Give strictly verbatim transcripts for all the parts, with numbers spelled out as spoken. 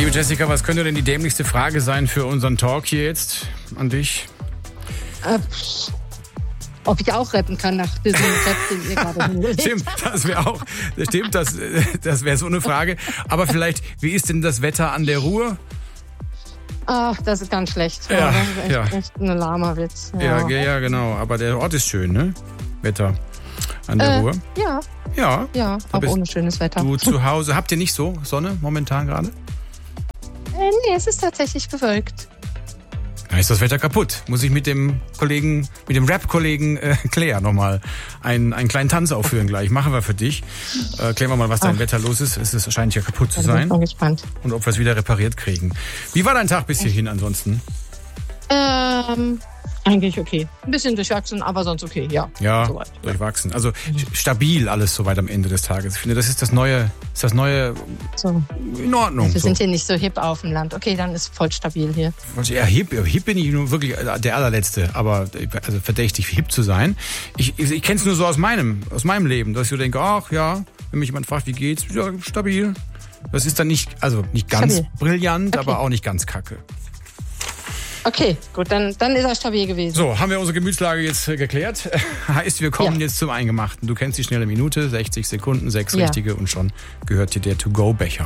Liebe Jessica, was könnte denn die dämlichste Frage sein für unseren Talk hier jetzt an dich? Äh, ob ich auch rappen kann nach diesem Rap, den ihr gerade hingelegt habt. Stimmt, das wäre auch, stimmt, das, das wäre so eine Frage. Aber vielleicht, wie ist denn das Wetter an der Ruhr? Ach, das ist ganz schlecht. Ja, das ist echt, ja. echt ein lahmer Witz. Ja. Ja, Ja, ja, genau. Aber der Ort ist schön, ne? Wetter an der äh, Ruhr. Ja, Ja. ja, Da auch bist ohne schönes Wetter. Du zu Hause. Habt ihr nicht so Sonne momentan gerade? Äh, nee, es ist tatsächlich bewölkt. Da ist das Wetter kaputt. Muss ich mit dem Kollegen, mit dem Rap-Kollegen äh, Claire nochmal einen, einen kleinen Tanz aufführen gleich. Machen wir für dich. Äh, klären wir mal, was dein Ach. Wetter los ist. Es ist, scheint ja kaputt zu Da bin sein. ich mal gespannt. Und ob wir es wieder repariert kriegen. Wie war dein Tag bis hierhin ansonsten? Ähm, eigentlich okay. Ein bisschen durchwachsen, aber sonst okay, ja. Ja, Soweit. durchwachsen. Also stabil alles soweit am Ende des Tages. Ich finde, das ist das neue, ist das neue So. in Ordnung. Wir So. sind hier nicht so hip auf dem Land. Okay, dann ist voll stabil hier. Ja, hip, hip bin ich nur wirklich der allerletzte, aber also verdächtig hip zu sein. Ich, ich, ich kenne es nur so aus meinem, aus meinem Leben, dass ich so denke, ach ja, wenn mich jemand fragt, wie geht's, ja, stabil. Das ist dann nicht, also nicht ganz Stabil. brillant, Okay. aber auch nicht ganz kacke. Okay, gut, dann, dann ist er stabil gewesen. So, haben wir unsere Gemütslage jetzt äh, geklärt. Heißt, wir kommen Ja. jetzt zum Eingemachten. Du kennst die schnelle Minute, sechzig Sekunden, sechs Ja. richtige und schon gehört dir der To-Go-Becher.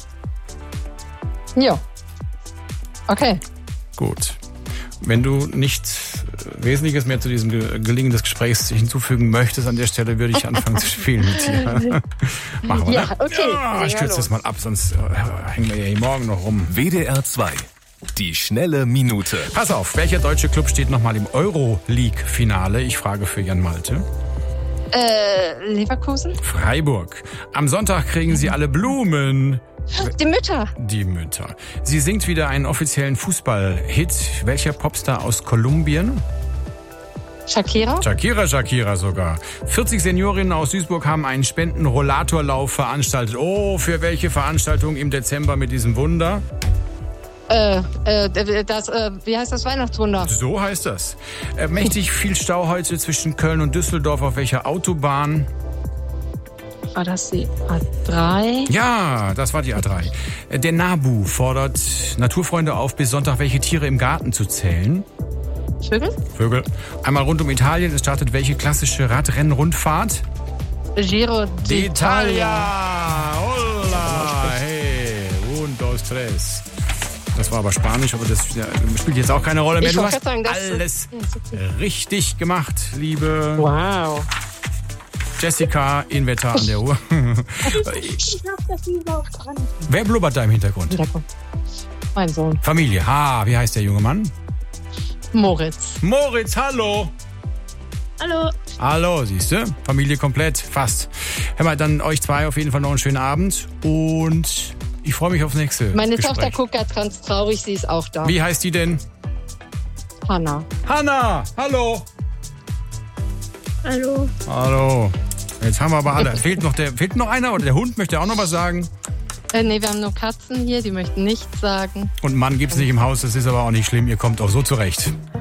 Ja. Okay. Gut. Wenn du nichts Wesentliches mehr zu diesem Ge- Gelingen des Gesprächs hinzufügen möchtest, an der Stelle würde ich anfangen zu spielen mit dir. Machen wir, Ja, ne? okay. Ja, ich Ja, kürze das los. mal ab, sonst äh, hängen wir ja hier morgen noch rum. W D R zwei. Die schnelle Minute. Pass auf, welcher deutsche Club steht nochmal im Euro-League-Finale? Ich frage für Jan Malte. Äh, Leverkusen? Freiburg. Am Sonntag kriegen sie alle Blumen. Die Mütter. Die Mütter. Sie singt wieder einen offiziellen Fußball-Hit. Welcher Popstar aus Kolumbien? Shakira? Shakira, Shakira sogar. vierzig Seniorinnen aus Duisburg haben einen Spenden-Rollatorlauf veranstaltet. Oh, für welche Veranstaltung im Dezember mit diesem Wunder? Äh, äh, das, äh, wie heißt das Weihnachtswunder? So heißt das. Äh, mächtig viel Stau heute zwischen Köln und Düsseldorf. Auf welcher Autobahn? War das die A drei? Ja, das war die A drei. Äh, Der NABU fordert Naturfreunde auf, bis Sonntag welche Tiere im Garten zu zählen. Vögel? Vögel. Einmal rund um Italien. Es startet welche klassische Radrennrundfahrt? Giro d'Italia. Hola, hey, un, dos, tres. Das war aber Spanisch, aber das ja, spielt jetzt auch keine Rolle mehr. Ich Du wollte hast gerade sagen, das- alles Ja, ist okay. richtig gemacht, liebe Wow. Jessica in Wetter an der Uhr. Ich hab das überhaupt dran. Wer blubbert da im Hintergrund? Hintergrund. Mein Sohn. Familie. Ha, wie heißt der junge Mann? Moritz. Moritz, hallo. Hallo. Hallo, siehst du? Familie komplett, fast. Hör mal, dann euch zwei auf jeden Fall noch einen schönen Abend und ich freue mich aufs nächste Meine Gespräch. Tochter guckt gerade ganz traurig, sie ist auch da. Wie heißt die denn? Hanna. Hanna, hallo. Hallo. Hallo. Jetzt haben wir aber alle. Fehlt noch, der, fehlt noch einer oder der Hund möchte auch noch was sagen? Äh, nee, wir haben nur Katzen hier, die möchten nichts sagen. Und Mann gibt's nicht im Haus, das ist aber auch nicht schlimm, ihr kommt auch so zurecht.